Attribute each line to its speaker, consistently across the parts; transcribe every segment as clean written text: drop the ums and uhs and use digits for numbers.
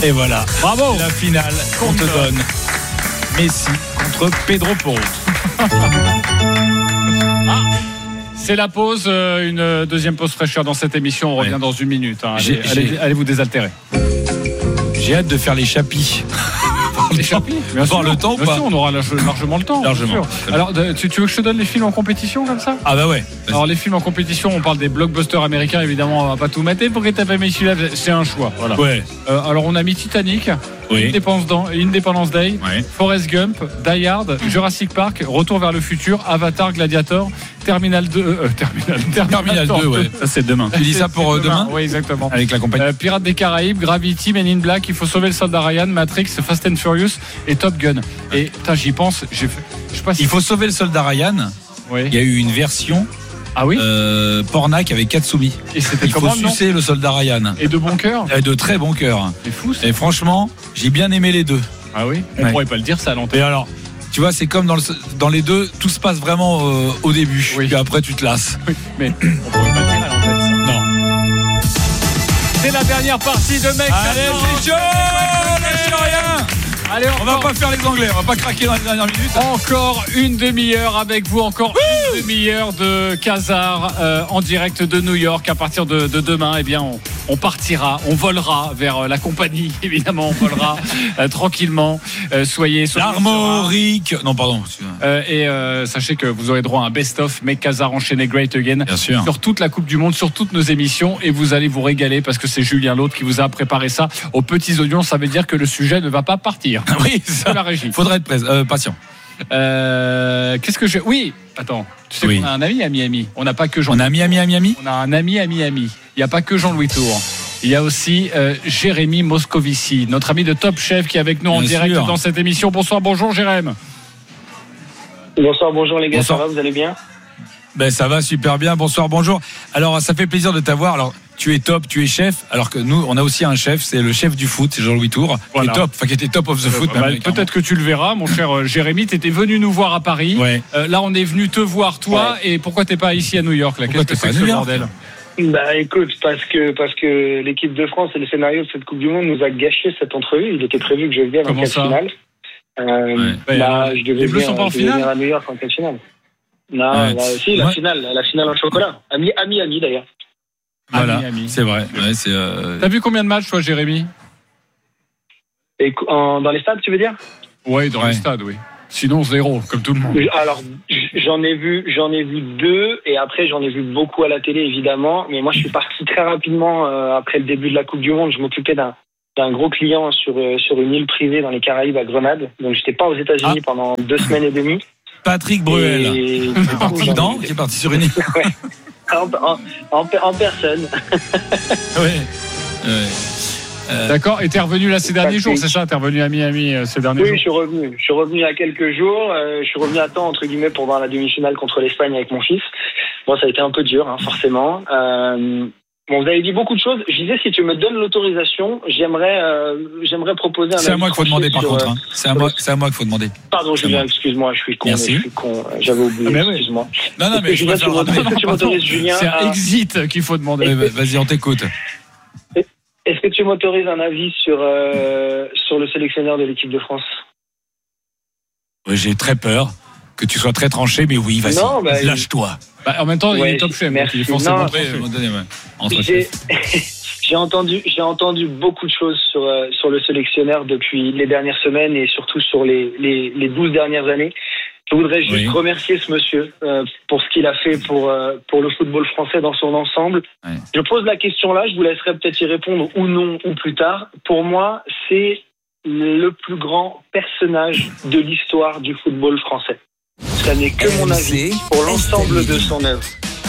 Speaker 1: Et voilà.
Speaker 2: Bravo.
Speaker 1: La finale qu'on te donne. Messi contre Pedro Porro.
Speaker 2: C'est la pause, une deuxième pause fraîcheur dans cette émission. On revient dans une minute. Allez vous désaltérer.
Speaker 1: J'ai hâte de faire les chapis.
Speaker 2: Les chapis,
Speaker 1: bien sûr, le temps ou pas?
Speaker 2: On aura largement le temps.
Speaker 1: Largement.
Speaker 2: Alors, tu veux que je te donne les films en compétition comme ça?
Speaker 1: Ah bah ouais.
Speaker 2: Alors les films en compétition, on parle des blockbusters américains, évidemment, on va pas tout mater. Pourquoi t'as pas mis celui-là? C'est un choix. Voilà.
Speaker 1: Ouais.
Speaker 2: Alors on a mis Titanic, Independence Day, Forrest Gump, Die Hard, Jurassic Park, Retour vers le futur, Avatar, Gladiator, Terminal 2.
Speaker 1: Terminal 2, ouais. Ça c'est demain. Tu dis ça pour demain?
Speaker 2: Oui, exactement.
Speaker 1: Avec la compagnie.
Speaker 2: Pirates des Caraïbes, Gravity, Men in Black, Il faut sauver le soldat Ryan, Matrix, Fast and Furious et Top Gun. Et j'y pense, je sais pas si...
Speaker 1: Il faut sauver le soldat Ryan.
Speaker 2: Oui.
Speaker 1: Il y a eu une version.
Speaker 2: Ah oui.
Speaker 1: Pornac avec Katsumi.
Speaker 2: Et c'était
Speaker 1: Il faut sucer le soldat Ryan.
Speaker 2: Et de bon cœur.
Speaker 1: Et de très bon cœur.
Speaker 2: C'est fou ça.
Speaker 1: Et franchement, j'ai bien aimé les deux.
Speaker 2: Ah oui. On pourrait pas le dire ça à l'antenne.
Speaker 1: Et alors, tu vois, c'est comme dans les deux, tout se passe vraiment au début.
Speaker 2: Oui.
Speaker 1: Puis après, tu te lasses.
Speaker 2: Oui, mais on pourrait pas le dire à l'antenne ça.
Speaker 1: Non.
Speaker 2: C'est la dernière partie de Mec.
Speaker 1: Allez, c'est chaud, lâchez rien.
Speaker 2: Allez,
Speaker 1: on va pas faire les Anglais, on va pas craquer dans les dernières minutes.
Speaker 2: Encore une demi-heure avec vous, encore une demi-heure de Casar en direct de New York. À partir de demain, eh bien, on partira, on volera vers la compagnie, évidemment, on volera tranquillement. Soyez
Speaker 1: l'Armorique. Non, pardon.
Speaker 2: Et sachez que vous aurez droit à un best-of Make Casar enchaîné Great Again.
Speaker 1: Bien sûr.
Speaker 2: Sur toute la Coupe du Monde, sur toutes nos émissions, et vous allez vous régaler parce que c'est Julien Lautre qui vous a préparé ça aux petits oignons. Ça veut dire que le sujet ne va pas partir.
Speaker 1: Oui, ça.
Speaker 2: La régie.
Speaker 1: Faudrait être patient.
Speaker 2: Qu'est-ce que je... Oui, attends. Tu sais qu'on a un ami à Miami. On n'a pas que Jean.
Speaker 1: On a un ami à Miami.
Speaker 2: On a un ami à Miami. Il n'y a pas que Jean-Louis Tour. Il y a aussi Jérémy Moscovici, notre ami de Top Chef qui est avec nous en direct dans cette émission. Bonsoir, bonjour Jérémy.
Speaker 3: Bonsoir, bonjour les gars,
Speaker 1: bonsoir.
Speaker 3: Ça va, vous allez bien?
Speaker 1: Ben ça va super bien, bonsoir, bonjour. Alors ça fait plaisir de t'avoir. Alors tu es top, tu es chef, alors que nous on a aussi un chef, c'est le chef du foot, c'est Jean-Louis Tour,
Speaker 2: voilà.
Speaker 1: Qui est top, qui était top of the foot.
Speaker 2: Peut-être que tu le verras, mon cher Jérémy. Tu étais venu nous voir à Paris.
Speaker 1: Ouais.
Speaker 2: Là on est venu te voir toi. Ouais. Et pourquoi t'es pas ici à New York là? Qu'est-ce que c'est que ce bordel?
Speaker 3: Bah écoute, parce que l'équipe de France et le scénario de cette Coupe du Monde nous a gâché cette entrevue. Il était prévu que je vienne en quart finale. Je devais venir à New York en quart finale. Non, si, la finale en chocolat. À Miami d'ailleurs.
Speaker 1: Voilà, c'est vrai. Ouais,
Speaker 2: T'as vu combien de matchs, toi, Jérémy?
Speaker 3: Dans les stades, tu veux dire?
Speaker 2: Oui, dans les stades, oui. Sinon, 0, comme tout le monde.
Speaker 3: Alors, j'en ai vu 2, et après, j'en ai vu beaucoup à la télé, évidemment. Mais moi, je suis parti très rapidement après le début de la Coupe du Monde. Je m'occupais d'un gros client sur une île privée dans les Caraïbes à Grenade. Donc, j'étais pas aux États-Unis pendant 2 semaines et demie.
Speaker 1: Patrick Bruel. Qui est parti sur une île.
Speaker 3: Ouais. En personne.
Speaker 1: Oui.
Speaker 2: D'accord. Et t'es revenu là ces derniers jours, c'est ça? T'es revenu à Miami ces derniers jours?
Speaker 3: Oui, je suis revenu il y a quelques jours. Je suis revenu à temps, entre guillemets, pour voir la demi-finale contre l'Espagne avec mon fils. Bon, ça a été un peu dur, forcément. Bon, vous avez dit beaucoup de choses. Je disais, si tu me donnes l'autorisation, j'aimerais proposer un...
Speaker 1: C'est à moi qu'il faut demander, par contre. C'est à moi qu'il faut demander.
Speaker 3: Pardon, Julien, excuse-moi, je suis con.
Speaker 1: Merci.
Speaker 3: Je suis con. J'avais oublié, excuse-moi.
Speaker 1: Non, mais
Speaker 3: Julien, tu m'autorises, Julien.
Speaker 2: C'est un exit qu'il faut demander.
Speaker 1: Vas-y, on t'écoute.
Speaker 3: Est-ce que tu m'autorises un avis sur le sélectionneur de l'équipe de France?
Speaker 1: J'ai très peur que tu sois très tranché, mais oui, vas-y, lâche-toi.
Speaker 2: En même temps, il est top chef, il est forcément
Speaker 3: J'ai entendu beaucoup de choses sur le sélectionneur depuis les dernières semaines et surtout sur les 12 dernières années. Je voudrais juste remercier ce monsieur pour ce qu'il a fait pour le football français dans son ensemble. Ouais. Je pose la question là, je vous laisserai peut-être y répondre ou non ou plus tard. Pour moi, c'est le plus grand personnage de l'histoire du football français. Ça n'est que mon avis pour l'ensemble de son œuvre.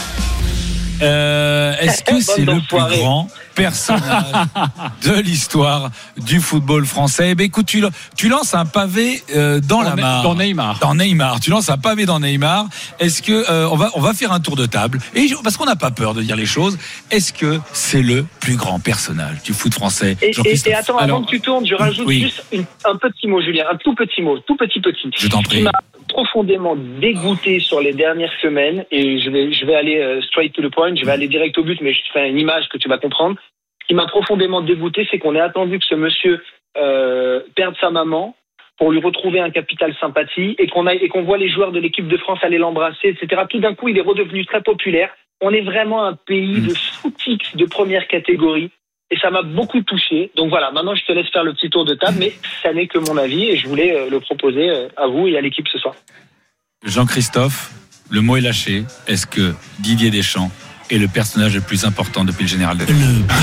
Speaker 1: Est-ce que c'est le plus grand personnage de l'histoire du football français? Eh bien, écoute, tu lances un pavé dans Neymar. Tu lances un pavé dans Neymar. Est-ce que on va faire un tour de table parce qu'on n'a pas peur de dire les choses. Est-ce que c'est le plus grand personnage du foot français?
Speaker 3: Et attends, avant que tu tournes, je rajoute juste un petit mot, Julien, un tout petit mot, tout petit.
Speaker 1: Je t'en prie.
Speaker 3: Profondément dégoûté sur les dernières semaines, et je vais aller straight to the point, je vais aller direct au but, mais je te fais une image que tu vas comprendre. qui m'a profondément dégoûté, c'est qu'on ait attendu que ce monsieur perde sa maman pour lui retrouver un capital sympathie et qu'on voit les joueurs de l'équipe de France aller l'embrasser, etc. Tout d'un coup, il est redevenu très populaire. On est vraiment un pays de footix de première catégorie et ça m'a beaucoup touché. Donc voilà, maintenant je te laisse faire le petit tour de table, mais ça n'est que mon avis et je voulais le proposer à vous et à l'équipe ce soir.
Speaker 1: Jean-Christophe, le mot est lâché. Est-ce que Didier Deschamps est le personnage le plus important depuis le général de Gaulle?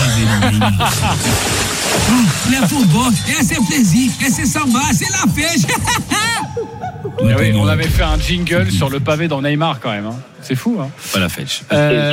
Speaker 4: Le football, c'est plaisir, c'est samba, c'est la fête.
Speaker 2: Oui, on avait fait un jingle sur le pavé dans Neymar quand même. Hein. C'est fou. Hein.
Speaker 1: Pas la fête.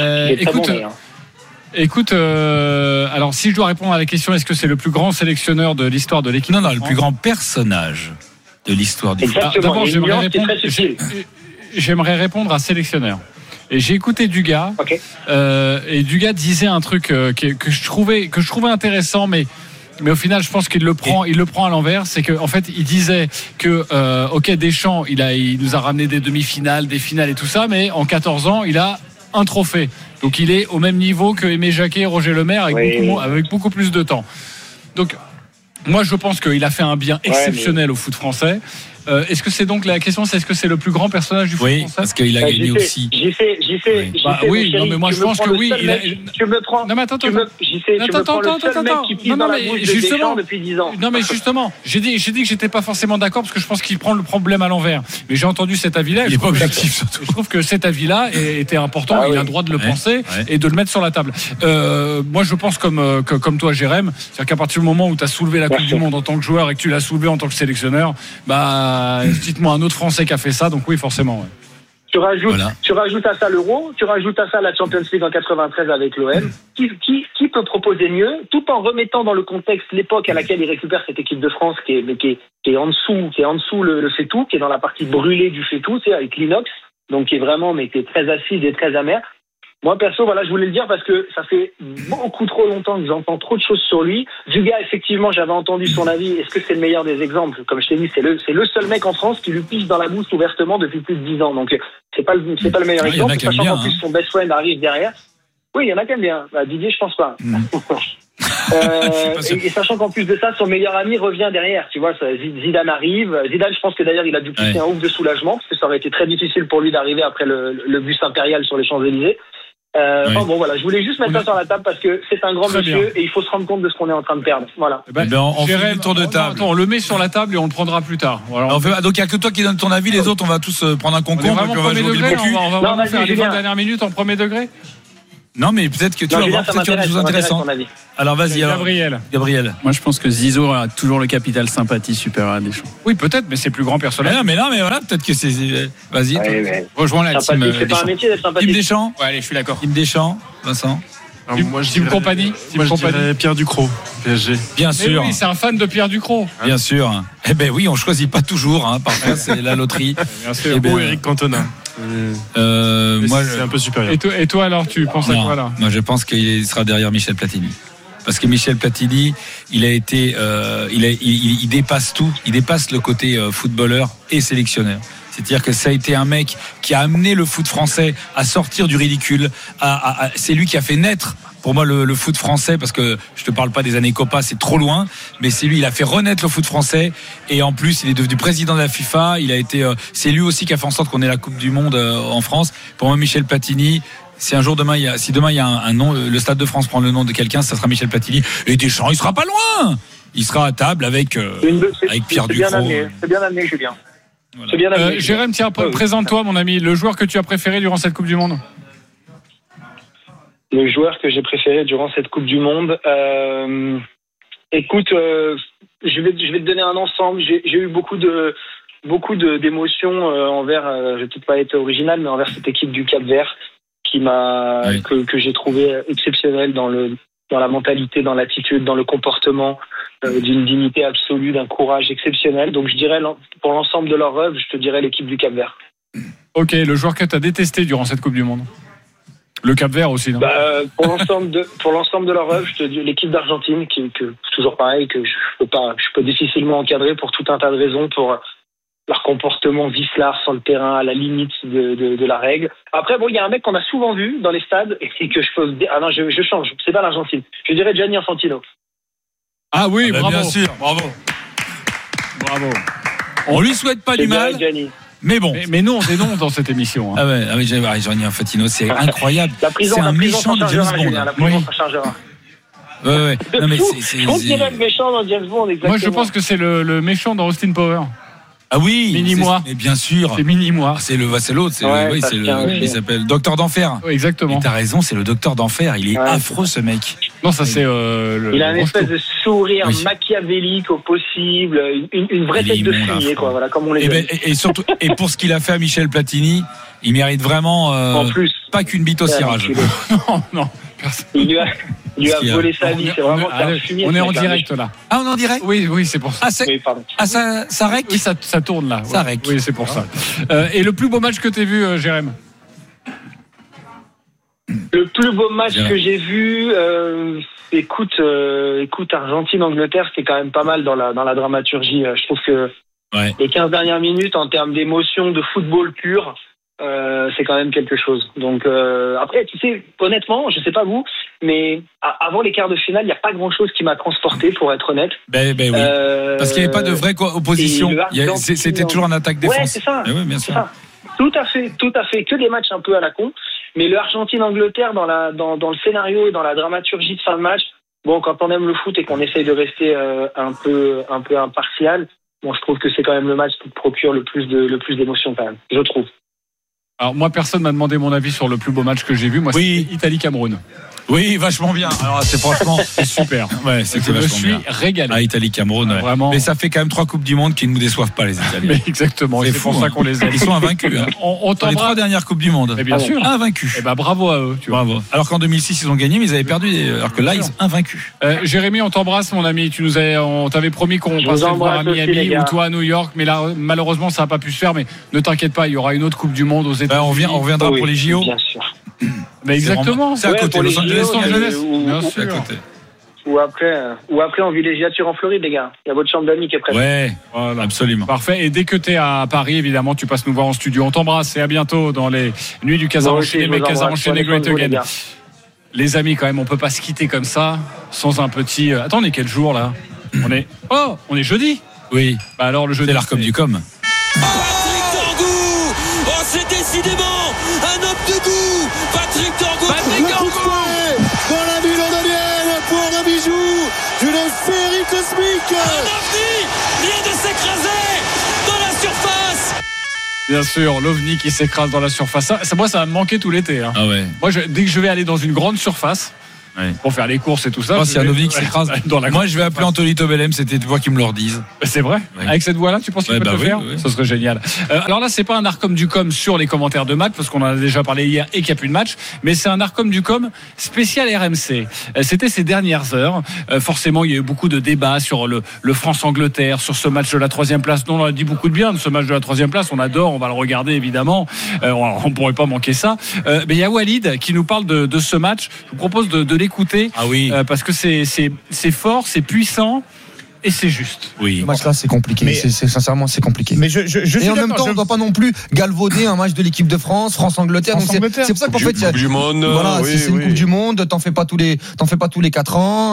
Speaker 2: Écoute, alors si je dois répondre à la question, est-ce que c'est le plus grand sélectionneur de l'histoire de l'équipe?
Speaker 1: Non, le plus grand personnage de l'histoire du football.
Speaker 3: D'abord,
Speaker 2: j'aimerais répondre à sélectionneur. Et j'ai écouté Dugas, et Dugas disait un truc que je trouvais intéressant, mais au final, je pense qu'il le prend à l'envers. C'est que, en fait, il disait que, Deschamps, il nous a ramené des demi-finales, des finales et tout ça, mais en 14 ans, il a un trophée. Donc, il est au même niveau que Aimé Jacquet et Roger Lemaire avec beaucoup plus de temps. Donc, moi, je pense qu'il a fait un bien exceptionnel au foot français. Est-ce que c'est donc la question, c'est est-ce que c'est le plus grand personnage du foot français?
Speaker 1: Parce qu'il a gagné aussi.
Speaker 3: J'y sais.
Speaker 2: Oui, non, mais moi je pense que oui.
Speaker 3: Tu me prends.
Speaker 2: Non, mais attends.
Speaker 3: Tu me prends le seul mec qui pisse dans la bouche de Deschamps depuis 10 ans.
Speaker 2: Non, mais justement, j'ai dit que j'étais pas forcément d'accord parce que je pense qu'il prend le problème à l'envers. Mais j'ai entendu cet avis-là.
Speaker 1: Il est pas objectif surtout.
Speaker 2: Je trouve que cet avis-là était important. Il a le droit de le penser et de le mettre sur la table. Moi, je pense comme toi, Jérém, c'est-à-dire qu'à partir du moment où tu as soulevé la Coupe du Monde en tant que joueur et que tu l'as soulevé en tant que sélectionneur, dites-moi un autre Français qui a fait ça, donc oui, forcément.
Speaker 3: Tu rajoutes à ça l'Euro, tu rajoutes à ça la Champions League en 93 avec l'OM. Qui peut proposer mieux, tout en remettant dans le contexte l'époque à laquelle il récupère cette équipe de France qui est en dessous le fait-tout, qui est dans la partie brûlée du fait-tout, c'est avec l'inox, donc qui est vraiment qui est très acide et très amer. Moi, perso, je voulais le dire parce que ça fait beaucoup trop longtemps que j'entends trop de choses sur lui. Dugas, effectivement, j'avais entendu son avis. Est-ce que c'est le meilleur des exemples? Comme je t'ai dit, c'est le seul mec en France qui lui pisse dans la bouche ouvertement depuis plus de 10 ans. Donc, c'est pas le meilleur exemple. Sachant qu'en plus, son best friend arrive derrière. Oui, il y en a qui aiment bien. Didier, je pense pas. Et sachant qu'en plus de ça, son meilleur ami revient derrière. Tu vois, Zidane arrive. Zidane, je pense que d'ailleurs, il a dû pousser un ouf de soulagement parce que ça aurait été très difficile pour lui d'arriver après le bus impérial sur les Champs-Élysées. Je voulais juste mettre ça sur la table parce que c'est un grand monsieur et il faut se rendre compte de ce qu'on est en train de perdre. Voilà.
Speaker 1: On fait le tour de table.
Speaker 2: On le met sur la table et on le prendra plus tard. Voilà.
Speaker 1: Donc il n'y a que toi qui donne ton avis, les autres on va tous prendre un concours.
Speaker 2: On va faire les 20 dernières minutes en premier degré.
Speaker 1: Non, mais peut-être que tu vas voir peut-être des choses intéressantes. Alors vas-y, Gabriel.
Speaker 5: Moi je pense que Zizou a toujours le capital sympathie supérieur à Deschamps.
Speaker 2: Oui, peut-être, mais c'est plus grand personnage.
Speaker 1: Mais voilà, peut-être que c'est. Vas-y,
Speaker 2: rejoins la team
Speaker 3: Deschamps. C'est pas un métier d'être sympathique.
Speaker 1: Team Deschamps.
Speaker 2: Ouais, allez, je suis d'accord.
Speaker 1: Team Deschamps, Vincent.
Speaker 5: Moi, je dirais Pierre Ducrot, PSG.
Speaker 1: Bien sûr.
Speaker 2: Oui, c'est un fan de Pierre Ducrot.
Speaker 1: Bien sûr. Eh ben oui, on choisit pas toujours. Parfois, c'est la loterie.
Speaker 5: Bien sûr. Ou Eric Cantona.
Speaker 1: Moi,
Speaker 5: c'est un peu supérieur.
Speaker 2: Et toi alors, tu penses à quoi là?
Speaker 1: Moi, je pense qu'il sera derrière Michel Platini. Parce que Michel Platini, il a été, il dépasse tout. Il dépasse le côté footballeur et sélectionneur. C'est-à-dire que ça a été un mec qui a amené le foot français à sortir du ridicule. C'est lui qui a fait naître, pour moi, le foot français, parce que je te parle pas des années Copa, c'est trop loin, mais c'est lui, il a fait renaître le foot français. Et en plus, il est devenu président de la FIFA. C'est lui aussi qui a fait en sorte qu'on ait la Coupe du Monde en France. Pour moi, Michel Platini. Si demain il y a un nom, le Stade de France prend le nom de quelqu'un, ça sera Michel Platini. Et Deschamps, il sera pas loin. Il sera à table avec Pierre Ducrot.
Speaker 3: C'est bien amené, Julien.
Speaker 2: Voilà. Jérém, tiens, présente-toi, mon ami, le joueur que tu as préféré durant cette Coupe du Monde.
Speaker 3: Le joueur que j'ai préféré durant cette Coupe du Monde. Écoute, je vais te donner un ensemble. J'ai eu beaucoup d'émotions envers. Je vais peut-être pas être original, mais envers cette équipe du Cap-Vert que j'ai trouvé exceptionnelle dans la mentalité, dans l'attitude, dans le comportement, d'une dignité absolue, d'un courage exceptionnel. Donc je dirais, pour l'ensemble de leur œuvre, je te dirais l'équipe du Cap-Vert.
Speaker 2: Ok, le joueur que tu as détesté durant cette Coupe du Monde? Le Cap-Vert aussi, non?
Speaker 3: Pour l'ensemble de leur œuvre, je te dis l'équipe d'Argentine, que toujours pareil, que je peux difficilement encadrer pour tout un tas de raisons, leur comportement vicelard sur le terrain à la limite de la règle. Après, bon, il y a un mec qu'on a souvent vu dans les stades et que je peux dire, ah non, je change, c'est pas l'Argentine. Je dirais Gianni Infantino.
Speaker 2: Ah oui, bravo.
Speaker 1: Bien sûr, bravo. On lui souhaite pas du mal.
Speaker 3: Gianni.
Speaker 1: Mais bon.
Speaker 2: Mais nous, on dénonce dans cette émission.
Speaker 1: Ah ouais, Gianni Infantino, c'est incroyable. C'est un méchant de James Bond.
Speaker 3: La prison, ça chargera.
Speaker 1: Ouais. Non, mais
Speaker 3: je trouve qu'il est le méchant dans James Bond, exactement.
Speaker 2: Moi, je pense que c'est le méchant dans Austin Power.
Speaker 1: Ah oui,
Speaker 2: Mini-moi.
Speaker 1: Mais bien sûr.
Speaker 2: C'est Mini-moi.
Speaker 1: C'est l'autre. Il s'appelle Docteur d'Enfer.
Speaker 2: Oui, exactement.
Speaker 1: Et t'as raison, c'est le Docteur d'Enfer. Il est affreux, ce mec.
Speaker 2: Non, ça c'est.
Speaker 3: Il a une espèce de sourire machiavélique au possible, une vraie tête de fumier, quoi. Voilà, comme on les aime.
Speaker 1: Et surtout, et pour ce qu'il a fait à Michel Platini, il mérite vraiment
Speaker 3: en plus,
Speaker 1: pas qu'une bite au cirage.
Speaker 2: Non.
Speaker 3: Il lui a volé sa vie. C'est vraiment un fumier.
Speaker 2: On est en direct là.
Speaker 1: Ah, on est en direct.
Speaker 2: Oui, c'est pour ça.
Speaker 1: Ça rec.
Speaker 2: Oui, ça tourne là.
Speaker 1: Ça rec.
Speaker 2: Oui, c'est pour ça. Et le plus beau match que t'aies vu, Jérém?
Speaker 3: Le plus beau match que j'ai vu, écoute, Argentine-Angleterre, c'était quand même pas mal dans la dramaturgie. Je trouve que les 15 dernières minutes, en termes d'émotion, de football pur, c'est quand même quelque chose. Donc après, tu sais, honnêtement, je sais pas vous, mais avant les quarts de finale, il n'y a pas grand-chose qui m'a transporté, pour être honnête.
Speaker 1: Oui. Parce qu'il n'y avait pas de vraie opposition. C'était toujours en attaque défense.
Speaker 3: Ouais, c'est ça.
Speaker 1: Oui, bien sûr.
Speaker 3: Ça. Tout à fait. Que des matchs un peu à la con. Mais le Argentine-Angleterre, dans le scénario et dans la dramaturgie de fin de match, bon, quand on aime le foot et qu'on essaye de rester un peu impartial, bon, je trouve que c'est quand même le match qui procure le plus d'émotions, quand même, je trouve.
Speaker 2: Alors moi, personne m'a demandé mon avis sur le plus beau match que j'ai vu. Moi, c'est Italie-Cameroun.
Speaker 1: Oui, vachement bien. Alors c'est franchement
Speaker 2: c'est super.
Speaker 1: Ouais, c'était vachement bien.
Speaker 2: Je suis régalé.
Speaker 1: Ah, Italie-Cameroun, ouais.
Speaker 2: Vraiment.
Speaker 1: Mais ça fait quand même 3 Coupes du Monde qui ne nous déçoivent pas, les Italiens.
Speaker 2: Mais exactement. C'est pour ça qu'on les aime.
Speaker 1: Ils sont invaincus.
Speaker 2: On
Speaker 1: dans les 3 dernières Coupes du Monde.
Speaker 2: Mais bien sûr.
Speaker 1: Invaincus.
Speaker 2: Et bravo à eux.
Speaker 1: Bravo. Alors qu'en 2006 ils ont gagné, mais ils avaient perdu. Alors que là ils sont invaincus.
Speaker 2: Jérémy, on t'embrasse, mon ami. On t'avait promis qu'on passerait voir à Miami ou toi à New York, mais là malheureusement ça n'a pas pu se faire. Mais ne t'inquiète pas, il y aura une autre Coupe du Monde aux États-Unis.
Speaker 1: On reviendra pour les JO.
Speaker 3: Bien sûr.
Speaker 2: Mais exactement.
Speaker 1: C'est à côté. Los Angeles.
Speaker 3: C'est à côté. Ou après en villégiature en Floride, les gars. Il y a votre chambre d'amis qui est prête.
Speaker 1: Ouais, voilà, absolument.
Speaker 2: Parfait. Et dès que tu es à Paris, évidemment, tu passes nous voir en studio. On t'embrasse et à bientôt dans les nuits du Casa Enchaîné, mais Casa Enchaîné Great Again. Les amis, quand même, on peut pas se quitter comme ça sans un petit. Attends, on est quel jour là? On est jeudi.
Speaker 1: Oui.
Speaker 2: Bah alors le jeudi.
Speaker 1: C'est l'Arcom du Com.
Speaker 6: Patrick Dorgou. Oh, c'est décidément un homme de goût. Patrick Dorgou.
Speaker 7: Dans la bulle londonienne pour un bijou d'une féerie cosmique.
Speaker 6: Un ovni vient de s'écraser dans la surface.
Speaker 2: Bien sûr, l'ovni qui s'écrase dans la surface. Moi, ça va me manquer tout l'été. Hein.
Speaker 1: Ah ouais.
Speaker 2: Moi, dès que je vais aller dans une grande surface pour faire les courses et tout ça.
Speaker 1: C'est un ovni qui s'écrase. Moi, je vais appeler Anthony Tobelem. C'était toi qui me le redise.
Speaker 2: C'est vrai. Oui. Avec cette voix-là, tu penses qu'il peut le faire? Oui. Ça serait génial. Alors là, c'est pas un Arcom du Com sur les commentaires de match parce qu'on en a déjà parlé hier et qu'il n'y a plus de match, mais c'est un Arcom du Com spécial RMC. C'était ces dernières heures. Forcément, il y a eu beaucoup de débats sur le France-Angleterre, sur ce match de la 3e place. Dont on a dit beaucoup de bien de ce match de la 3e place. On adore, on va le regarder évidemment. On pourrait pas manquer ça. Mais il y a Walid qui nous parle de ce match. Je vous propose de l'écouter.
Speaker 1: Ah oui.
Speaker 2: Parce que c'est fort, c'est puissant. Et c'est juste.
Speaker 1: Oui.
Speaker 8: Ce match-là, c'est compliqué. Mais sincèrement, c'est compliqué.
Speaker 5: Mais je
Speaker 8: et en même temps, on ne doit pas non plus galvauder un match de l'équipe de France-Angleterre.
Speaker 5: France-Angleterre.
Speaker 8: C'est pour ça qu'en fait,
Speaker 7: Coupe du Monde.
Speaker 8: Voilà, c'est une Coupe du Monde. T'en fais pas tous les 4 ans.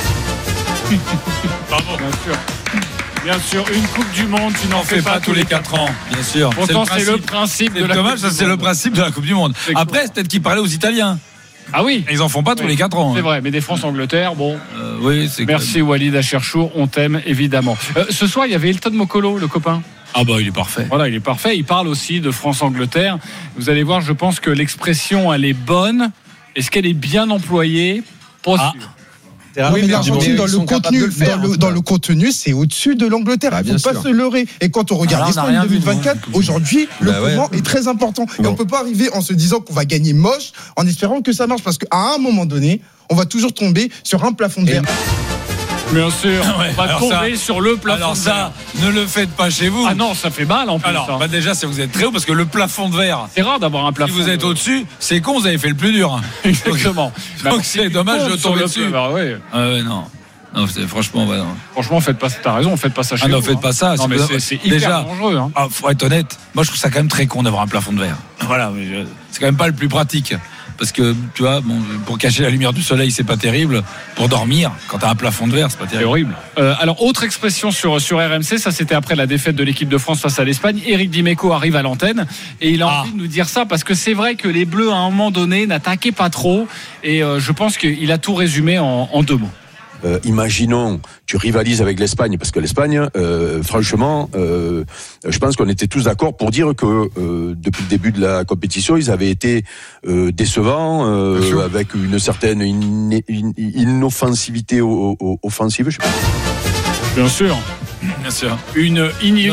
Speaker 2: Bravo. Bien sûr, une Coupe du Monde, tu n'en fais pas tous les 4 ans.
Speaker 1: Bien sûr.
Speaker 2: Pourtant, c'est le principe de la Coupe du Monde.
Speaker 1: Ça, c'est le principe de la Coupe du Monde. Après, c'est peut-être qu'ils parlaient aux Italiens.
Speaker 2: Ah oui.
Speaker 1: Ils en font pas tous les 4 ans.
Speaker 2: C'est vrai, mais des France-Angleterre, bon.
Speaker 1: Oui, c'est
Speaker 2: merci Walid Acherchour, on t'aime évidemment. Ce soir, il y avait Elton Mokolo, le copain.
Speaker 1: Ah bah il est parfait.
Speaker 2: Voilà, il est parfait. Il parle aussi de France-Angleterre. Vous allez voir, je pense que l'expression, elle est bonne. Est-ce qu'elle est bien employée? Pas sûr.
Speaker 5: Oui, mais l'Argentine, dans le contenu, c'est au-dessus de l'Angleterre. Il ne faut pas se leurrer. Et quand on regarde l'Espagne 2024, aujourd'hui, le moment est très important. Et on ne peut pas arriver en se disant qu'on va gagner moche, en espérant que ça marche. Parce qu'à un moment donné, on va toujours tomber sur un plafond de verre.
Speaker 2: Bien sûr, on va tomber sur le plafond.
Speaker 1: Alors ça, ne le faites pas chez vous.
Speaker 2: Ah non, ça fait mal en plus.
Speaker 1: Alors, déjà, vous êtes très haut parce que le plafond de verre.
Speaker 2: C'est rare d'avoir un plafond.
Speaker 1: Si vous êtes au-dessus, c'est con, vous avez fait le plus dur.
Speaker 2: Exactement.
Speaker 1: Donc c'est dommage de tomber dessus.
Speaker 2: Ouais.
Speaker 1: Non. Non, franchement, ouais, non.
Speaker 2: Franchement, t'as raison, faites pas ça chez vous.
Speaker 1: Non, faites pas ça.
Speaker 2: Non, mais c'est hyper déjà dangereux. Hein.
Speaker 1: Faut être honnête. Moi, je trouve ça quand même très con d'avoir un plafond de verre. Voilà, mais c'est quand même pas le plus pratique. Parce que, tu vois, pour cacher la lumière du soleil, c'est pas terrible. Pour dormir, quand t'as un plafond de verre, c'est pas terrible.
Speaker 2: C'est horrible. Alors, autre expression sur RMC, ça c'était après la défaite de l'équipe de France face à l'Espagne. Éric Dimeco arrive à l'antenne et il a envie de nous dire ça parce que c'est vrai que les Bleus, à un moment donné, n'attaquaient pas trop. Et je pense qu'il a tout résumé en 2 mots.
Speaker 9: Imaginons, tu rivalises avec l'Espagne, parce que l'Espagne, franchement, je pense qu'on était tous d'accord pour dire que depuis le début de la compétition, ils avaient été décevants, avec une certaine inoffensivité offensive, je sais pas.
Speaker 2: Bien sûr. Une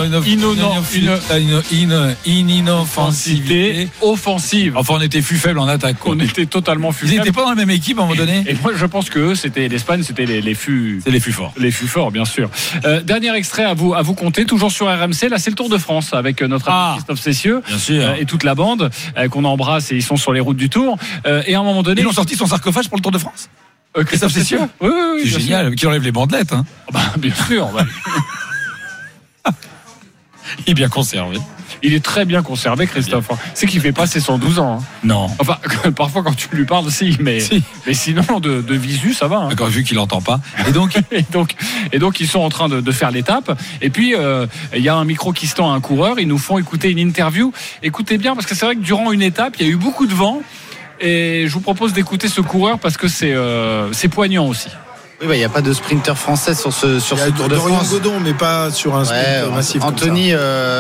Speaker 2: inoffensivité offensive.
Speaker 1: Enfin, on était faibles en attaque, quoi.
Speaker 2: On était totalement faibles.
Speaker 1: Ils n'étaient pas dans la même équipe à un moment donné.
Speaker 2: Et moi, je pense que l'Espagne, c'était les fûts.
Speaker 1: C'est les fûts forts.
Speaker 2: Les fûts forts, bien sûr. Dernier extrait à vous compter, toujours sur RMC. Là, c'est le Tour de France avec notre ami Christophe Cessieux et toute la bande qu'on embrasse et ils sont sur les routes du Tour. Et à un moment donné,
Speaker 1: ils ont sorti son sarcophage pour le Tour de France.
Speaker 2: Christophe Cessieux.
Speaker 1: Oui, c'est génial. Qui enlève les bandelettes. Hein.
Speaker 2: Bien sûr.
Speaker 1: Il est bien conservé.
Speaker 2: Il est très bien conservé, Christophe. C'est qu'il fait pas ses 112 ans. Hein.
Speaker 1: Non.
Speaker 2: Enfin, parfois quand tu lui parles, mais sinon de visu, ça va. Hein.
Speaker 1: D'accord, vu qu'il n'entend pas. Et
Speaker 2: donc, ils sont en train de faire l'étape. Et puis, il y a un micro qui se tend à un coureur. Ils nous font écouter une interview. Écoutez bien, parce que c'est vrai que durant une étape, il y a eu beaucoup de vent. Et je vous propose d'écouter ce coureur parce que c'est poignant aussi.
Speaker 10: Oui, il n'y a pas de sprinter français sur ce Tour de France.
Speaker 11: Godon, mais pas sur un sprint massif.
Speaker 10: Anthony,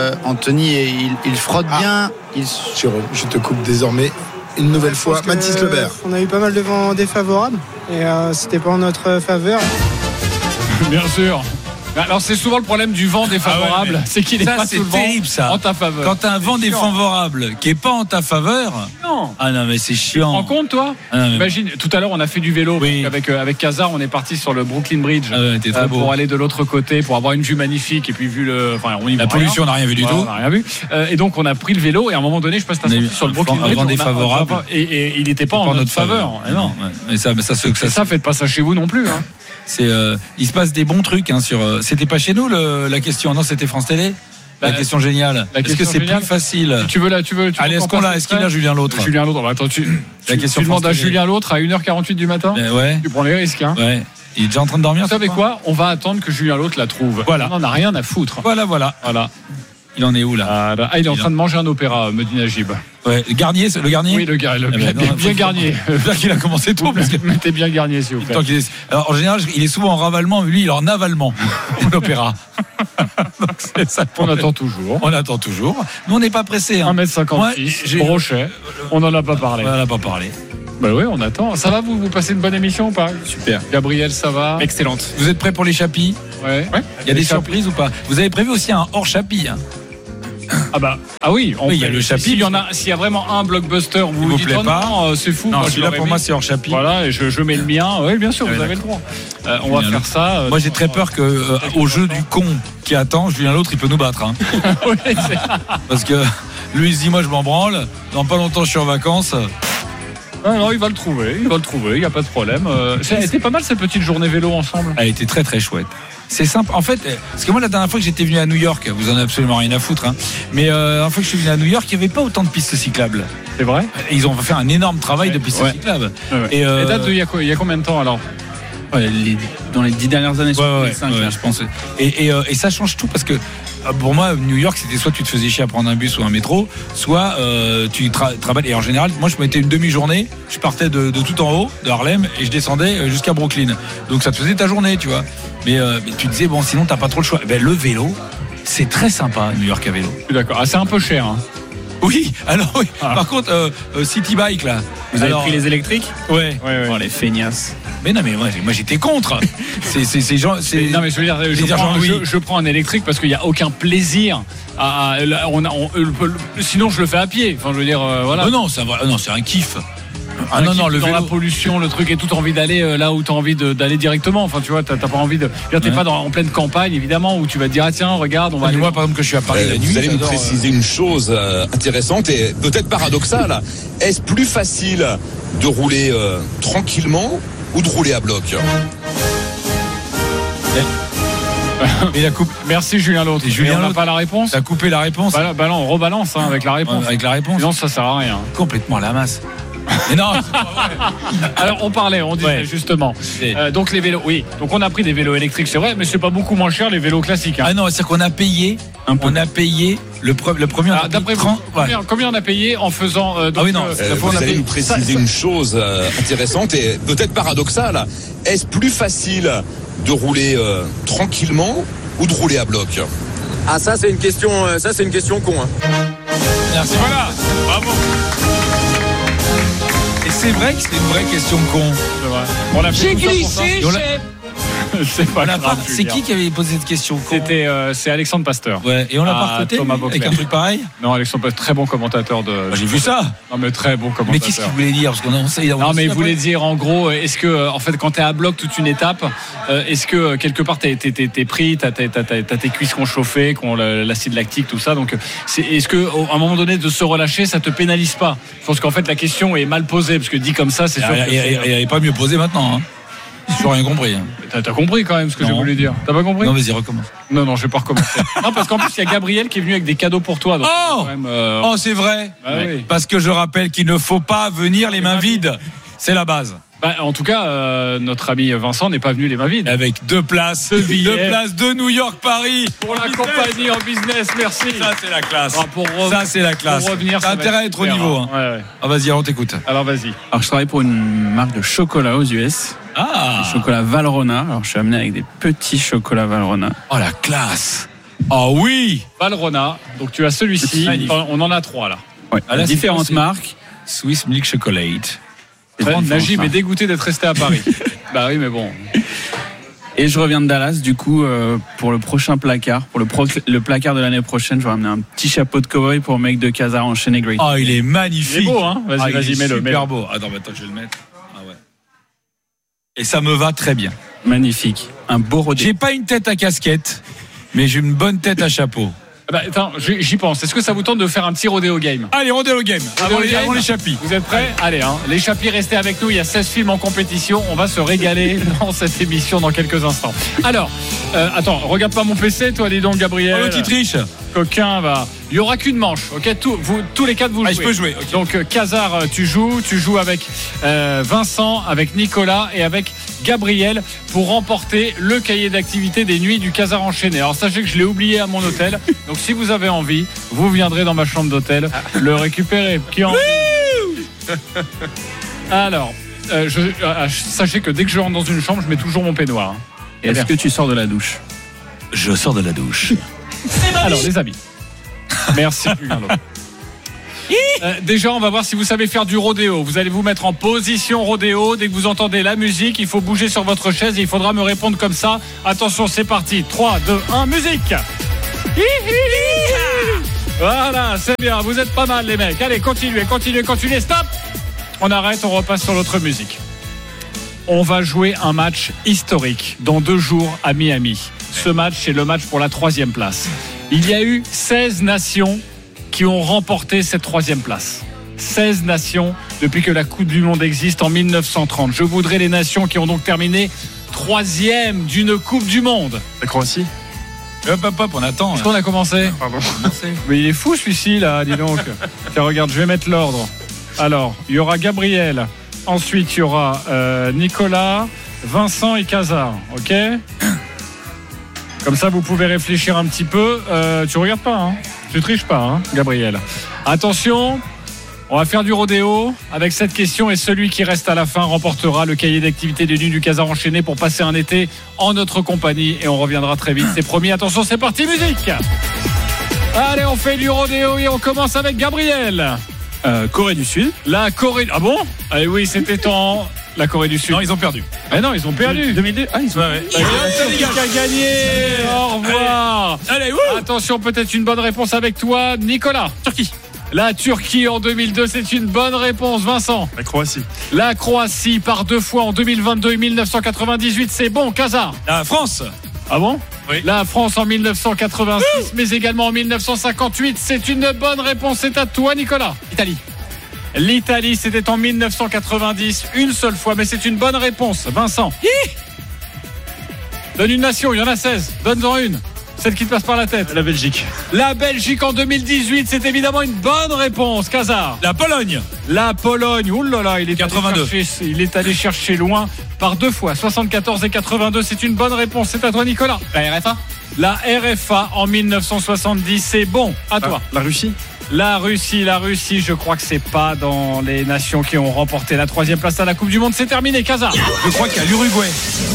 Speaker 10: il frotte bien.
Speaker 11: Jérôme, je te coupe désormais une nouvelle fois. Mathis Lebert.
Speaker 12: On a eu pas mal de vents défavorables et c'était pas en notre faveur.
Speaker 2: Bien sûr. Alors c'est souvent le problème du vent défavorable, c'est qu'il n'est pas tout le vent
Speaker 1: terrible, ça.
Speaker 2: En ta faveur.
Speaker 1: Quand t'as un vent défavorable qui est pas en ta faveur.
Speaker 2: Non.
Speaker 1: Ah non mais c'est chiant.
Speaker 2: Tu te rends compte toi? Imagine, tout à l'heure on a fait du vélo avec Kazar, on est parti sur le Brooklyn Bridge pour aller de l'autre côté, pour avoir une vue magnifique et puis
Speaker 1: la pollution, on n'a rien vu du tout.
Speaker 2: On n'a rien vu. Et donc on a pris le vélo et à un moment donné je passe sur le Brooklyn Bridge.
Speaker 1: Un vent défavorable.
Speaker 2: Et il n'était pas en notre faveur.
Speaker 1: Non. Mais ça
Speaker 2: faites pas ça chez vous non plus.
Speaker 1: Il se passe des bons trucs sur. C'était pas chez nous la question. Non, c'était France Télé. La question géniale. Est-ce que c'est plus facile?
Speaker 2: Tu veux
Speaker 1: Allez, est-ce qu'il a Julien L'Autre?
Speaker 2: Julien L'Autre. Attends, tu demandes à Julien L'Autre à 1h48 du matin. Tu prends les risques. Hein.
Speaker 1: Ouais. Il est déjà en train de dormir.
Speaker 2: Vous savez quoi? On va attendre que Julien L'Autre la trouve.
Speaker 1: Voilà.
Speaker 2: On n'en a rien à foutre.
Speaker 1: Voilà. Il en est où là?
Speaker 2: Il est en train de manger un opéra, me dit Najib.
Speaker 1: Ouais, le Garnier?
Speaker 2: Oui, le bien Garnier.
Speaker 1: Là qu'il a commencé tôt.
Speaker 2: Mettez bien Garnier, s'il vous plaît.
Speaker 1: Alors, en général, il est souvent en ravalement, mais lui, il est en avalement. L'opéra. Donc, c'est ça.
Speaker 2: On attend toujours.
Speaker 1: Nous, on n'est pas pressés.
Speaker 2: 1m56, brochet. On n'en a pas parlé. Bah oui, on attend. Ça va, vous passez une bonne émission ou pas?
Speaker 1: Super.
Speaker 2: Gabriel, ça va?
Speaker 1: Excellente. Vous êtes prêts pour les chapis?
Speaker 2: Ouais.
Speaker 1: Il y a des surprises ou pas? Vous avez prévu aussi un hors chapi?
Speaker 2: Oui,
Speaker 1: il y a le chapi.
Speaker 2: S'il y a vraiment un blockbuster, vous
Speaker 1: plaît pas.
Speaker 2: Non, c'est fou.
Speaker 1: Non, celui-là pour moi c'est hors chapi.
Speaker 2: Voilà, et je mets le mien. Oui, bien sûr, vous avez le droit. On va faire ça.
Speaker 1: Moi j'ai très peur que au jeu du con qui attend, Julien L'Autre il peut nous battre.
Speaker 2: Oui,
Speaker 1: parce que lui il se dit moi je m'en branle. Dans pas longtemps je suis en vacances.
Speaker 2: Non, il va le trouver, il n'y a pas de problème. C'était pas mal cette petite journée vélo ensemble.
Speaker 1: Elle était très très chouette. C'est simple. En fait, parce que moi, la dernière fois que j'étais venu à New York, vous en avez absolument rien à foutre, mais la dernière fois que je suis venu à New York, il n'y avait pas autant de pistes cyclables.
Speaker 2: C'est vrai?
Speaker 1: Et ils ont fait un énorme travail de pistes cyclables.
Speaker 2: Ouais. Et date il y a combien de temps alors?
Speaker 10: Dans les 10 dernières années,
Speaker 1: je pense. Et ça change tout parce que pour moi, New York, c'était soit tu te faisais chier à prendre un bus ou un métro, soit tu travailles. Et en général, moi, je mettais une demi-journée, je partais de tout en haut, de Harlem, et je descendais jusqu'à Brooklyn. Donc ça te faisait ta journée, tu vois. Mais tu disais, bon, sinon, t'as pas trop le choix. Le vélo, c'est très sympa, New York à vélo.
Speaker 2: Je suis d'accord. C'est un peu cher. Hein.
Speaker 1: Oui, alors oui. Par contre, City Bike, là.
Speaker 10: Vous avez pris les électriques?
Speaker 1: Ouais.
Speaker 10: Oh, les feignasses.
Speaker 1: Mais non, mais moi j'étais contre. C'est gens.
Speaker 2: Non, mais je veux dire, je prends un électrique parce qu'il n'y a aucun plaisir. Sinon, je le fais à pied. Enfin, je veux dire, voilà.
Speaker 1: Non, c'est un kiff. Le vélo.
Speaker 2: La pollution, le truc, et tout, envie d'aller là où tu as envie d'aller directement. Enfin, tu vois, t'as pas envie de. T'es pas en pleine campagne, évidemment, où tu vas te dire, tiens, regarde, on va aller.
Speaker 1: Moi, par exemple, que je suis à Paris la nuit.
Speaker 13: Vous allez me préciser une chose intéressante et peut-être paradoxale. Est-ce plus facile de rouler tranquillement ou de rouler à bloc?
Speaker 1: Et la coupe.
Speaker 2: Merci Julien Lautre. Et
Speaker 1: Julien,
Speaker 2: on n'a pas la réponse.
Speaker 1: T'as coupé la réponse.
Speaker 2: Bah non, on rebalance avec la réponse.
Speaker 1: Avec la réponse.
Speaker 2: Non, ça sert à rien.
Speaker 1: Complètement à la masse. Mais non, c'est pas vrai.
Speaker 2: Alors on disait justement. Donc les vélos, oui. Donc on a pris des vélos électriques, c'est vrai, mais c'est pas beaucoup moins cher les vélos classiques. Hein.
Speaker 1: Ah non, c'est-à-dire qu'on a payé. On a payé le premier.
Speaker 2: D'après vous, combien on a payé en faisant
Speaker 13: Ah oui non. Vous allez nous préciser une chose intéressante et peut-être paradoxale. Est-ce plus facile de rouler tranquillement ou de rouler à bloc?
Speaker 14: Ah ça c'est une question con. Hein.
Speaker 1: Merci. Voilà. Bravo. Et c'est vrai que c'est une vraie question con.
Speaker 2: C'est vrai. On a fait
Speaker 15: j'ai glissé,
Speaker 2: c'est pas grave.
Speaker 1: C'est qui avait posé cette question con?
Speaker 2: C'est Alexandre Pasteur.
Speaker 1: Ouais. Et on l'a pas recruté avec un truc pareil?
Speaker 2: Non, Alexandre Pasteur, très bon commentateur de.
Speaker 1: J'ai vu ça.
Speaker 2: Non mais très bon commentateur.
Speaker 1: Mais qu'est-ce qu'il voulait dire? Parce qu'on
Speaker 2: non mais il voulait dire en gros, est-ce que en fait quand t'es à bloc toute une étape, est-ce que quelque part t'es pris, t'as tes cuisses qu'on chauffait, qu'on l'acide lactique, tout ça. Donc est-ce que à un moment donné de se relâcher, ça te pénalise pas? Je pense qu'en fait la question est mal posée parce que dit comme ça, c'est sûr.
Speaker 1: Elle n'est pas mieux posée maintenant. Hein. J'ai toujours rien compris. Hein.
Speaker 2: T'as compris quand même ce que j'ai voulu dire. T'as pas compris?
Speaker 1: Non, vas-y, recommence.
Speaker 2: Non, je vais pas recommencer. Non, parce qu'en plus, il y a Gabriel qui est venu avec des cadeaux pour toi. Donc
Speaker 1: oh, c'est vrai.
Speaker 2: Oui.
Speaker 1: Parce que je rappelle qu'il ne faut pas venir les mains vides. C'est la base.
Speaker 2: En tout cas, notre ami Vincent n'est pas venu les mains vides.
Speaker 1: Avec 2 places. 2 places de New York-Paris.
Speaker 2: Pour la compagnie en business, merci.
Speaker 1: Ça, c'est la classe. Ça, c'est la classe.
Speaker 2: Pour revenir,
Speaker 1: t'as intérêt à être au niveau. Hein.
Speaker 2: Ouais.
Speaker 1: Ah, vas-y, on t'écoute.
Speaker 2: Alors, vas-y.
Speaker 16: Alors, je travaille pour une marque de chocolat aux US.
Speaker 1: Ah.
Speaker 16: Le chocolat Valrhona. Alors, je suis amené avec des petits chocolats Valrhona.
Speaker 1: Oh, la classe. Oh oui.
Speaker 2: Valrhona. Donc, tu as celui-ci. On en a 3, là.
Speaker 16: Ouais. Ah, là, différentes marques.
Speaker 1: Swiss Milk Chocolate.
Speaker 2: Najib est dégoûté d'être resté à Paris. Bah oui, mais bon.
Speaker 16: Et je reviens de Dallas, du coup, pour le prochain placard, pour le placard de l'année prochaine, je vais ramener un petit chapeau de cow-boy pour le mec de Casar enchaîné Great.
Speaker 1: Oh, il est magnifique.
Speaker 2: Il est beau, hein. Vas-y, mets-le.
Speaker 1: Super beau. Attends, je vais le mettre. Ah ouais. Et ça me va très bien.
Speaker 16: Magnifique. Un beau rodé.
Speaker 1: J'ai pas une tête à casquette, mais j'ai une bonne tête à chapeau.
Speaker 2: Attends, j'y pense. Est-ce que ça vous tente de faire un petit rodéo game?
Speaker 1: Allez, rodéo game. Avant les chapis.
Speaker 2: Vous êtes prêts? Allez, les chapis, restez avec nous. Il y a 16 films en compétition. On va se régaler dans cette émission dans quelques instants. Alors, attends, regarde pas mon PC, toi, dis donc, Gabriel.
Speaker 1: Oh, qui triche.
Speaker 2: Coquin, va. Il n'y aura qu'une manche, ok? Tous les 4 vous jouez.
Speaker 1: Je peux jouer. Okay.
Speaker 2: Donc, Casar, tu joues avec Vincent, avec Nicolas et avec Gabriel pour remporter le cahier d'activité des nuits du Casar enchaîné. Alors, sachez que je l'ai oublié à mon hôtel. Donc, si vous avez envie, vous viendrez dans ma chambre d'hôtel le récupérer. Qui en... Alors, sachez que dès que je rentre dans une chambre, je mets toujours mon peignoir.
Speaker 16: Et est-ce que tu sors de la douche?
Speaker 1: Je sors de la douche.
Speaker 2: Alors, les amis. Merci, Julien Lautre. Déjà, on va voir si vous savez faire du rodéo. Vous allez vous mettre en position rodéo. Dès que vous entendez la musique, il faut bouger sur votre chaise et il faudra me répondre comme ça. Attention, c'est parti. 3, 2, 1, musique. Voilà, c'est bien. Vous êtes pas mal, les mecs. Allez, continuez. Stop. On arrête, on repasse sur l'autre musique. On va jouer un match historique dans 2 jours à Miami. Ce match, c'est le match pour la 3e place. Il y a eu 16 nations qui ont remporté cette 3e place. 16 nations depuis que la Coupe du Monde existe en 1930. Je voudrais les nations qui ont donc terminé 3e d'une Coupe du Monde.
Speaker 16: La Croatie.
Speaker 1: Hop, on attend.
Speaker 2: Est-ce qu'on a commencé?
Speaker 16: Pardon.
Speaker 2: Mais il est fou celui-ci là, dis donc. Tiens, regarde, je vais mettre l'ordre. Alors, il y aura Gabriel. Ensuite, il y aura Nicolas, Vincent et Casar. Ok? Comme ça, vous pouvez réfléchir un petit peu. Tu regardes pas, hein? Tu triches pas, hein, Gabriel? Attention, on va faire du rodéo avec cette question et celui qui reste à la fin remportera le cahier d'activité des nuits du Casar enchaîné pour passer un été en notre compagnie et on reviendra très vite. C'est promis. Attention, c'est parti, musique. Allez, on fait du rodéo et on commence avec Gabriel.
Speaker 16: Corée du Sud.
Speaker 2: La Corée. Ah bon? Ah oui, c'était en la Corée du Sud.
Speaker 1: Non, ils ont perdu.
Speaker 2: Mais non, ils ont perdu.
Speaker 16: 2002. Ah, ils ont
Speaker 2: qui a gagné. Au revoir.
Speaker 1: Allez,
Speaker 2: attention, peut-être une bonne réponse avec toi, Nicolas.
Speaker 16: Turquie.
Speaker 2: La Turquie en 2002, c'est une bonne réponse, Vincent.
Speaker 16: La Croatie.
Speaker 2: La Croatie par 2 fois en 2022 et 1998, c'est bon. Casar.
Speaker 1: La France.
Speaker 2: Ah bon?
Speaker 1: Oui.
Speaker 2: La France en 1986, mais également en 1958, c'est une bonne réponse. C'est à toi, Nicolas.
Speaker 16: Italie.
Speaker 2: L'Italie, c'était en 1990, une seule fois, mais c'est une bonne réponse. Vincent. Donne une nation, il y en a 16. Donne-en une. Celle qui te passe par la tête.
Speaker 15: La Belgique.
Speaker 2: La Belgique en 2018, c'est évidemment une bonne réponse. Casar.
Speaker 1: La Pologne.
Speaker 2: La Pologne. Ouh là là, il est allé chercher loin par 2 fois. 74 et 82, c'est une bonne réponse. C'est à toi, Nicolas.
Speaker 15: La RFA.
Speaker 2: La RFA en 1970, c'est bon. À toi.
Speaker 15: La Russie.
Speaker 2: La Russie, je crois que c'est pas dans les nations qui ont remporté la 3e place à la Coupe du Monde. C'est terminé, Casar.
Speaker 1: Je crois qu'il y a l'Uruguay.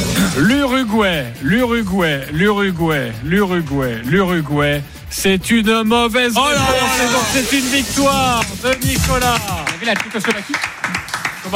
Speaker 2: L'Uruguay. C'est une mauvaise réponse. Et donc c'est une victoire de Nicolas.
Speaker 15: Vous avez la Tchécoslovaquie.
Speaker 2: Comment ?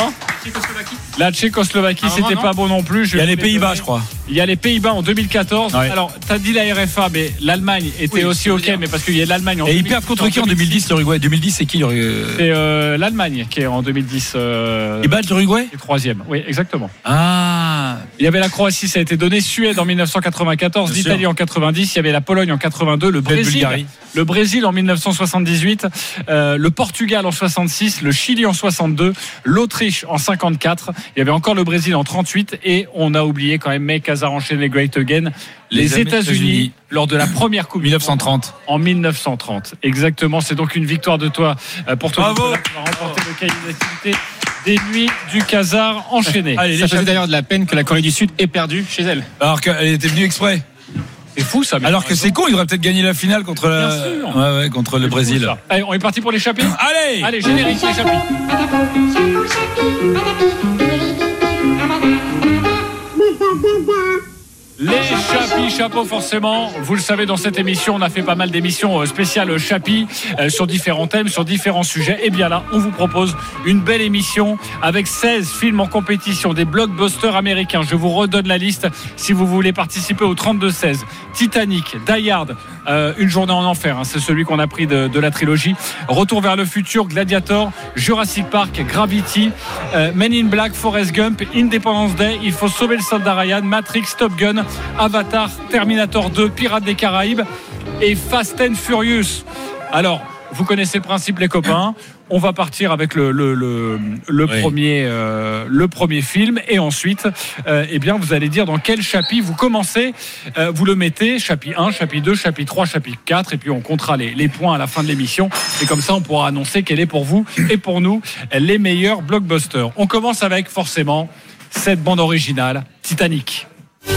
Speaker 2: La Tchécoslovaquie, c'était pas bon non plus.
Speaker 1: Il y a les Pays-Bas, je crois.
Speaker 2: Il y a les Pays-Bas en 2014.
Speaker 1: Ouais.
Speaker 2: Alors, t'as dit la RFA, mais l'Allemagne était aussi OK, mais parce qu'il y a l'Allemagne en 2010.
Speaker 1: Et ils perdent contre qui en 2010, l'Uruguay ? 2010, c'est qui
Speaker 2: C'est l'Allemagne qui est en 2010.
Speaker 1: Ils battent l'Uruguay ?
Speaker 2: 3e. Oui, exactement.
Speaker 1: Ah.
Speaker 2: Il y avait la Croatie, ça a été donné. Suède en 1994, l'Italie en 90. Il y avait la Pologne en 82, le Brésil en 1978, le Portugal en 66, le Chili en 62, l'Autriche en 54. Il y avait encore le Brésil en 38 et on a oublié quand même, mais Casar enchaîne les Great Again, les États-Unis lors de la première Coupe
Speaker 1: 1930.
Speaker 2: En 1930. Exactement. C'est donc une victoire de toi pour toi.
Speaker 1: Bravo.
Speaker 2: Qui va remporter le cahier d'activité des nuits du Casar enchaîné.
Speaker 15: Allez, ça faisait d'ailleurs de la peine que la Corée du Sud ait perdu chez elle.
Speaker 1: Alors qu'elle était venue exprès.
Speaker 2: C'est fou ça.
Speaker 1: Alors que c'est con, il aurait peut-être gagné la finale contre contre le Brésil.
Speaker 2: Allez, on est parti pour les chapis.
Speaker 1: Allez,
Speaker 2: générique, les chapis. Les chapeaux forcément, vous le savez, dans cette émission on a fait pas mal d'émissions spéciales Chapi sur différents thèmes, sur différents sujets. Et bien là on vous propose une belle émission avec 16 films en compétition, des blockbusters américains. Je vous redonne la liste si vous voulez participer au 32-16. Titanic, Die Hard, Une journée en enfer, c'est celui qu'on a pris de la trilogie. Retour vers le futur, Gladiator, Jurassic Park, Gravity, Men in Black, Forrest Gump, Independence Day, Il faut sauver le soldat Ryan, Matrix, Top Gun, Avatar, Terminator 2, Pirates des Caraïbes et Fast and Furious. Alors, vous connaissez le principe, les copains. On va partir avec le premier film et ensuite eh bien vous allez dire dans quel chapitre vous commencez, vous le mettez, chapitre 1, chapitre 2, chapitre 3, chapitre 4 et puis on comptera les points à la fin de l'émission et comme ça on pourra annoncer quel est pour vous et pour nous les meilleurs blockbusters. On commence avec forcément cette bande originale, Titanic.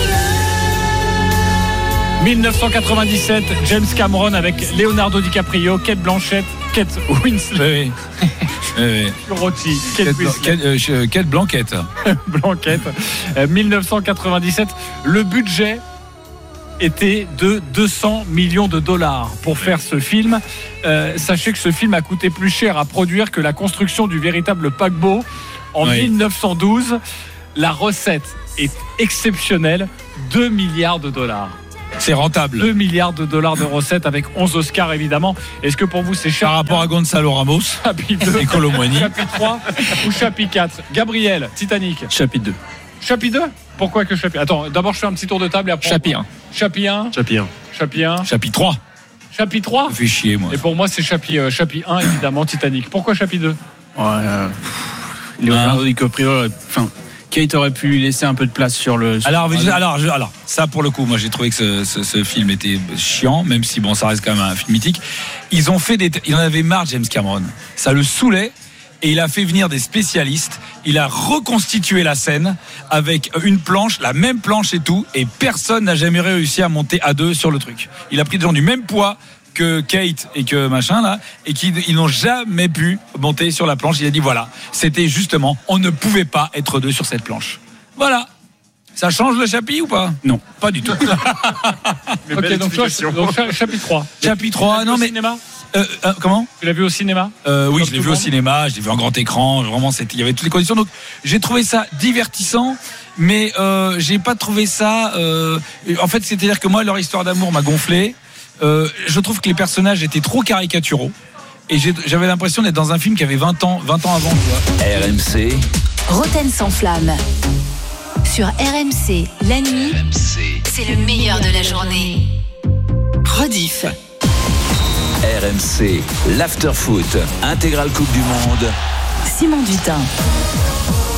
Speaker 2: 1997, James Cameron avec Leonardo DiCaprio, Kate Blanchett, Kate Winslet.
Speaker 1: Oui.
Speaker 2: Rossi,
Speaker 1: Kate Blanquette.
Speaker 2: Blanquette. 1997, le budget était de 200 millions de dollars pour faire ce film. Sachez que ce film a coûté plus cher à produire que la construction du véritable paquebot en 1912. La recette est exceptionnelle, 2 milliards de dollars.
Speaker 1: C'est rentable.
Speaker 2: 2 milliards de dollars de recettes avec 11 Oscars évidemment. Est-ce que pour vous c'est cher?
Speaker 1: Par rapport à Gonzalo Ramos,
Speaker 2: chapitre 2,
Speaker 1: et Colomboigny.
Speaker 2: Chapitre 3 ou chapitre 4? Gabriel, Titanic.
Speaker 15: Chapitre 2.
Speaker 2: Chapitre 2? Pourquoi que chapitre? Attends, d'abord je fais un petit tour de table et après.
Speaker 15: Chapitre 1.
Speaker 2: Chapitre 1.
Speaker 15: Chapitre 1.
Speaker 2: Chapitre 1.
Speaker 1: Chapitre 3.
Speaker 2: Chapitre 3?
Speaker 1: Ça fait chier moi.
Speaker 2: Et pour moi c'est chapitre 1 évidemment, Titanic. Pourquoi chapitre 2?
Speaker 16: Leonardo DiCaprio, Kate aurait pu lui laisser un peu de place sur le.
Speaker 1: Alors, ça pour le coup, moi j'ai trouvé que ce film était chiant, même si bon, ça reste quand même un film mythique. Il en avait marre, James Cameron. Ça le saoulait. Et il a fait venir des spécialistes. Il a reconstitué la scène avec une planche, la même planche et tout. Et personne n'a jamais réussi à monter à deux sur le truc. Il a pris des gens du même poids que Kate et que machin là, et ils n'ont jamais pu monter sur la planche. Il a dit voilà, c'était justement, on ne pouvait pas être deux sur cette planche. Voilà. Ça change le chapitre ou pas?
Speaker 16: Non,
Speaker 1: pas du tout.
Speaker 2: Ok, donc chapitre 3.
Speaker 1: Chapitre 3, non mais.
Speaker 2: Cinéma
Speaker 1: comment?
Speaker 2: Tu l'as vu au cinéma?
Speaker 1: Oui, je l'ai vu au cinéma, je l'ai vu en grand écran. Vraiment, il y avait toutes les conditions. Donc, j'ai trouvé ça divertissant, mais j'ai pas trouvé ça. En fait, c'est-à-dire que moi, leur histoire d'amour m'a gonflé. Je trouve que les personnages étaient trop caricaturaux et j'avais l'impression d'être dans un film qui avait 20 ans avant, tu vois.
Speaker 17: RMC Roten sans flamme. Sur RMC, la nuit, c'est le meilleur de la journée. Rediff.
Speaker 18: RMC, l'after-foot, intégrale Coupe du Monde.
Speaker 17: Simon Dutin.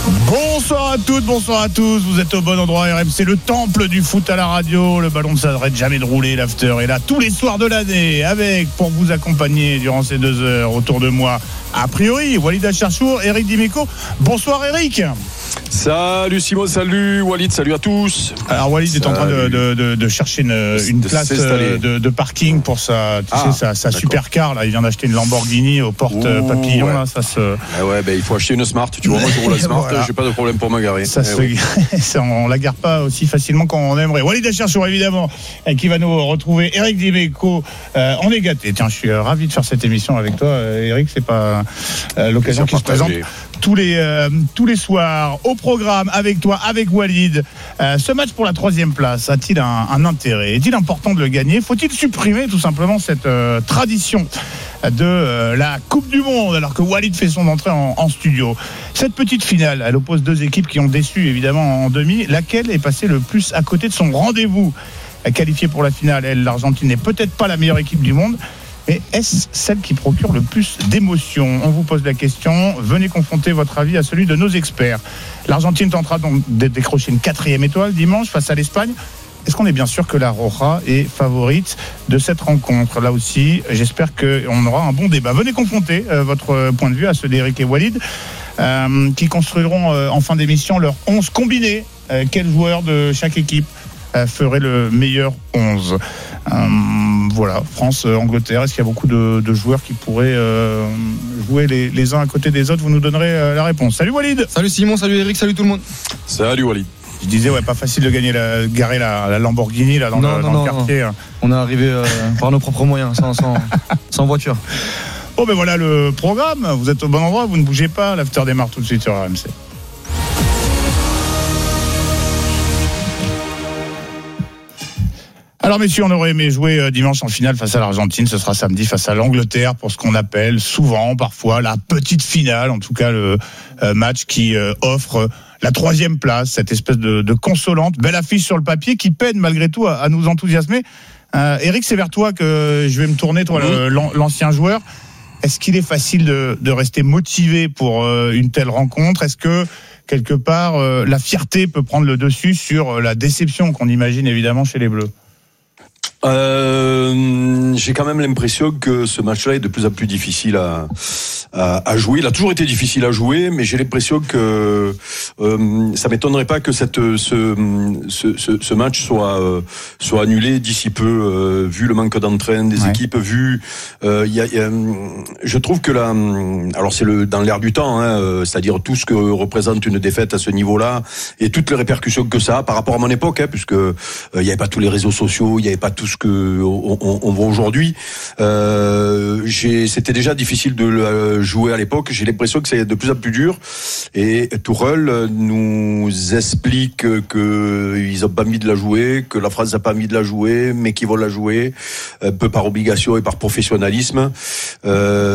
Speaker 18: Bonsoir à toutes, bonsoir à tous. Vous êtes au bon endroit. RMC, le temple du foot à la radio. Le ballon ne s'arrête jamais de rouler. L'after est là tous les soirs de l'année avec, pour vous accompagner durant ces 2 heures, autour de moi, a priori, Walid Acharchour, Eric Dimeco. Bonsoir Eric.
Speaker 9: Salut Simon, salut Walid, salut à tous.
Speaker 18: Alors Walid est en train de chercher une place de parking pour sa supercar là. Il vient d'acheter une Lamborghini aux portes papillons là. Ça se.
Speaker 9: Il faut acheter une Smart. Tu vois, moi je roule la Smart, voilà. J'ai pas de problème pour me garer.
Speaker 18: On la gare pas aussi facilement qu'on aimerait. Walid Acharchour évidemment, qui va nous retrouver. Eric Dimeco, on est gâtés. Tiens, je suis ravi de faire cette émission avec toi, Eric. C'est pas l'occasion qui se présente. Tous les soirs au programme avec toi, avec Walid. Ce match pour la 3e place a-t-il un intérêt? Est-il important de le gagner? Faut-il supprimer tout simplement cette tradition de la Coupe du Monde alors que Walid fait son entrée en studio? Cette petite finale, elle oppose 2 équipes qui ont déçu évidemment en demi. Laquelle est passée le plus à côté de son rendez-vous? Qualifiée pour la finale, l'Argentine n'est peut-être pas la meilleure équipe du monde. Mais est-ce celle qui procure le plus d'émotions? On vous pose la question. Venez confronter votre avis à celui de nos experts. L'Argentine tentera donc de décrocher une 4e étoile dimanche face à l'Espagne. Est-ce qu'on est bien sûr que la Roja est favorite de cette rencontre? Là aussi, j'espère qu'on aura un bon débat. Venez confronter votre point de vue à ceux d'Eric et Walid, qui construiront en fin d'émission leur 11 combiné. Quel joueur de chaque équipe ferait le meilleur 11? Voilà, France-Angleterre, est-ce qu'il y a beaucoup de joueurs qui pourraient jouer les uns à côté des autres? Vous nous donnerez la réponse. Salut Walid.
Speaker 8: Salut Simon, salut Eric, salut tout le monde.
Speaker 9: Salut Walid.
Speaker 18: Je disais, pas facile de garer la Lamborghini là, dans le quartier. Non.
Speaker 8: On est arrivé par nos propres moyens, sans voiture.
Speaker 18: Bon ben voilà le programme, vous êtes au bon endroit, vous ne bougez pas, l'after démarre tout de suite sur RMC. Alors messieurs, on aurait aimé jouer dimanche en finale face à l'Argentine. Ce sera samedi face à l'Angleterre pour ce qu'on appelle souvent, parfois, la petite finale. En tout cas, le match qui offre la 3e place, cette espèce de consolante. Belle affiche sur le papier qui peine malgré tout à nous enthousiasmer. Eric, c'est vers toi que je vais me tourner, toi, l'ancien joueur. Est-ce qu'il est facile de rester motivé pour une telle rencontre? Est-ce que, quelque part, la fierté peut prendre le dessus sur la déception qu'on imagine évidemment chez les Bleus?
Speaker 9: J'ai quand même l'impression que ce match-là est de plus en plus difficile à jouer. Il a toujours été difficile à jouer, mais j'ai l'impression que ça m'étonnerait pas que ce match soit annulé d'ici peu, vu le manque d'entrain des équipes, je trouve que alors c'est dans l'air du temps, c'est-à-dire tout ce que représente une défaite à ce niveau-là et toutes les répercussions que ça a par rapport à mon époque, puisque il y avait pas tous les réseaux sociaux, il y avait pas tout ce que on voit aujourd'hui. C'était déjà difficile de le jouer à l'époque. J'ai l'impression que c'est de plus en plus dur. Et Tourelle nous explique qu'ils ont pas envie de la jouer, que la France n'a pas envie de la jouer, mais qu'ils vont la jouer un peu par obligation et par professionnalisme.